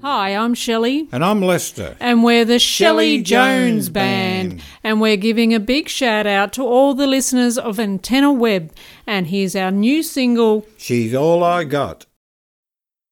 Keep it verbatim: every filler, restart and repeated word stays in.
Hi, I'm Shelley. And I'm Lester. And we're the Shelley, Shelley Jones, Jones Band. Band. And we're giving a big shout out to all the listeners of Antenna Web. And here's our new single, She's All I Got.